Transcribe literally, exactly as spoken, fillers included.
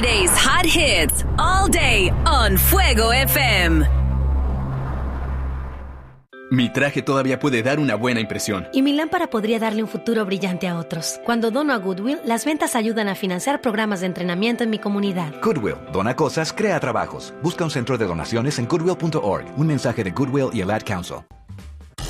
Today's hot hits all day on Fuego F M. Mi traje todavía puede dar una buena impresión. Y mi lámpara podría darle un futuro brillante a otros. Cuando dono a Goodwill, las ventas ayudan a financiar programas de entrenamiento en mi comunidad. Goodwill. Dona cosas, crea trabajos. Busca un centro de donaciones en goodwill punto org. Un mensaje de Goodwill y el Ad Council.